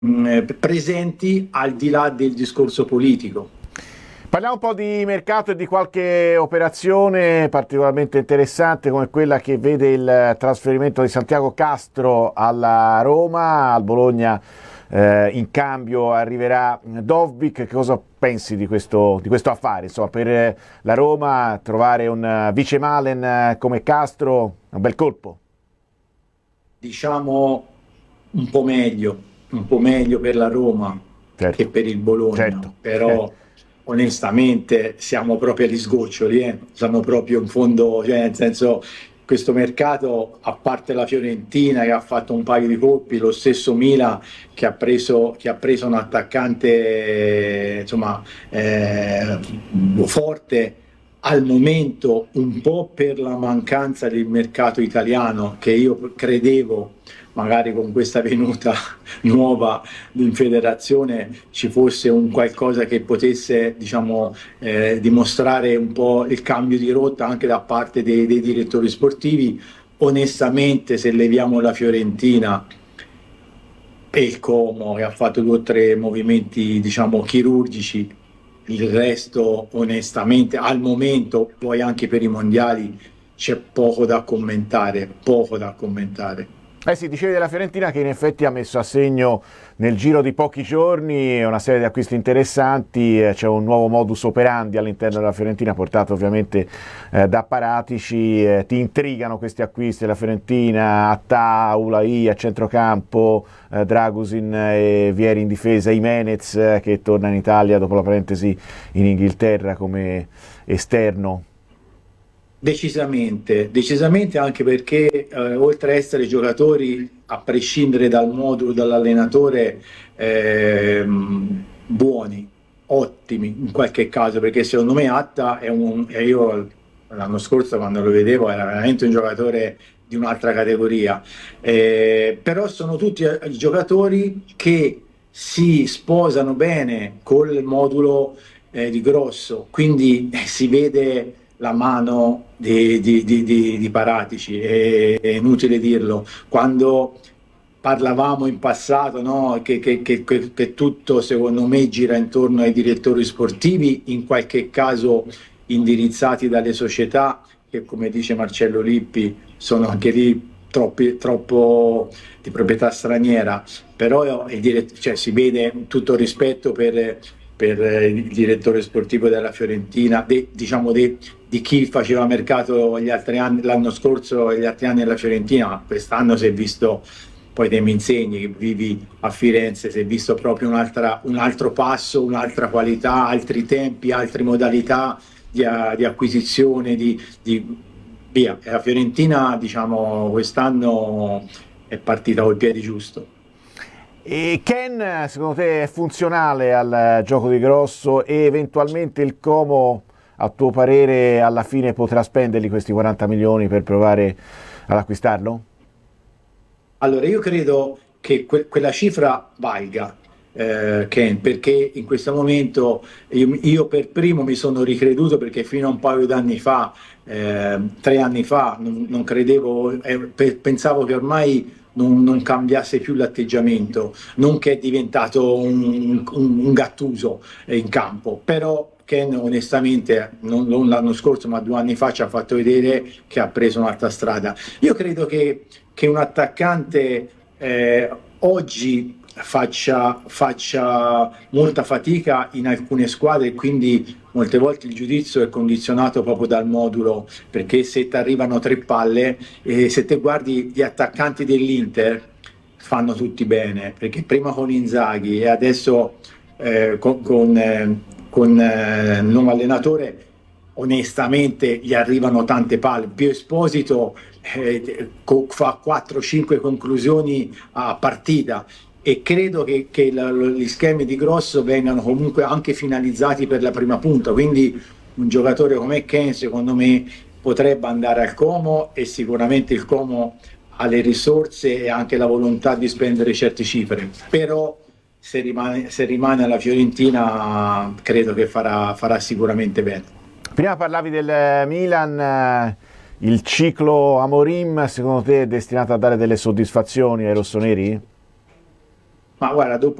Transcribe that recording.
presenti al di là del discorso politico. Parliamo un po' di mercato e di qualche operazione particolarmente interessante come quella che vede il trasferimento di Santiago Castro alla Roma, al Bologna in cambio arriverà Dovbyk. Che cosa pensi di questo affare? Insomma, per la Roma trovare un vice Malen come Castro è un bel colpo. Diciamo un po' meglio per la Roma che Certo, per il Bologna, certo. però onestamente siamo proprio agli sgoccioli, siamo proprio in fondo, cioè nel senso questo mercato, a parte la Fiorentina che ha fatto un paio di colpi, lo stesso Milan che ha preso un attaccante insomma forte al momento, un po' per la mancanza del mercato italiano che io credevo magari con questa venuta nuova in federazione ci fosse un qualcosa che potesse, diciamo, dimostrare un po' il cambio di rotta anche da parte dei direttori sportivi. Onestamente, se leviamo la Fiorentina e il Como, che ha fatto 2 o 3 movimenti, diciamo, chirurgici, il resto, onestamente, al momento, poi anche per i mondiali, c'è poco da commentare, poco da commentare. Eh sì, dicevi della Fiorentina che in effetti ha messo a segno nel giro di pochi giorni una serie di acquisti interessanti, c'è un nuovo modus operandi all'interno della Fiorentina portato ovviamente da Paratici. Ti intrigano questi acquisti della Fiorentina? Attà, Ulai a centrocampo, Dragusin e Vieri in difesa, Jimenez che torna in Italia dopo la parentesi in Inghilterra come esterno. Decisamente, decisamente anche perché oltre a essere giocatori, a prescindere dal modulo, dall'allenatore, buoni, ottimi in qualche caso, perché secondo me Atta e io l'anno scorso quando lo vedevo era veramente un giocatore di un'altra categoria. Però sono tutti giocatori che si sposano bene col modulo di Grosso, quindi si vede la mano di Paratici, è inutile dirlo. Quando parlavamo in passato, no, che tutto secondo me gira intorno ai direttori sportivi, in qualche caso indirizzati dalle società, che come dice Marcello Lippi sono anche lì troppo di proprietà straniera, però cioè, si vede tutto il rispetto per il direttore sportivo della Fiorentina, diciamo di chi faceva mercato gli altri anni, l'anno scorso e gli altri anni alla Fiorentina, ma quest'anno si è visto, poi te mi insegni che vivi a Firenze, si è visto proprio un altro passo, un'altra qualità, altri tempi, altre modalità di acquisizione, via. E la Fiorentina, diciamo, quest'anno è partita col piede giusto. E Ken, secondo te, è funzionale al gioco di Grosso e eventualmente il Como, a tuo parere, alla fine potrà spenderli questi 40 milioni per provare ad acquistarlo? Allora, io credo che quella cifra valga, Ken, perché in questo momento io per primo mi sono ricreduto perché fino a un paio d'anni fa, 3 anni fa, non credevo, pensavo che ormai non cambiasse più l'atteggiamento, non che è diventato un Gattuso in campo, però Ken onestamente non l'anno scorso ma 2 anni fa ci ha fatto vedere che ha preso un'altra strada. Io credo che un attaccante oggi faccia molta fatica in alcune squadre e quindi molte volte il giudizio è condizionato proprio dal modulo, perché se ti arrivano 3 palle, se te guardi gli attaccanti dell'Inter fanno tutti bene, perché prima con Inzaghi e adesso con il nuovo allenatore onestamente gli arrivano tante palle. Più Esposito fa 4-5 conclusioni a partita e credo che gli schemi di Grosso vengano comunque anche finalizzati per la prima punta, quindi un giocatore come Ken secondo me potrebbe andare al Como e sicuramente il Como ha le risorse e anche la volontà di spendere certe cifre, però se rimane alla Fiorentina credo che farà sicuramente bene. Prima parlavi del Milan, il ciclo Amorim secondo te è destinato a dare delle soddisfazioni ai rossoneri? Ma guarda, dopo